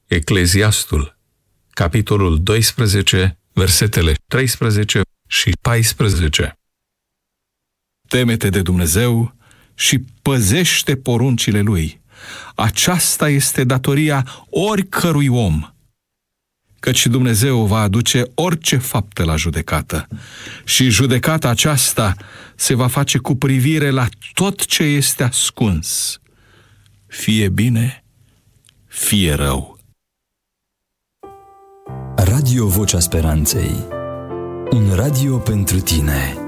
Ecleziastul, capitolul 12, versetele 13 și 14. Teme-te de Dumnezeu și păzește poruncile Lui. Aceasta este datoria oricărui om, căci Dumnezeu va aduce orice faptă la judecată și judecata aceasta se va face cu privire la tot ce este ascuns, fie bine, fie rău. Radio Vocea Speranței, un radio pentru tine.